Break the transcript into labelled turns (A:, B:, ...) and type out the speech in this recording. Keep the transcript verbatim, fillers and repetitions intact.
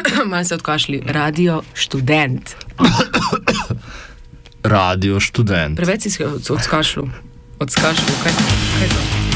A: Malo se odkašli. Radio študent.
B: Radio študent.
A: Preveč si se odskašlu. Odskašlu. Kaj, kaj je to?